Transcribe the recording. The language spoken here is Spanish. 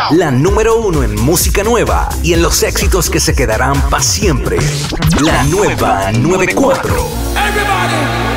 La número uno en música nueva y en los éxitos que se quedarán para siempre. La nueva 94. Everybody.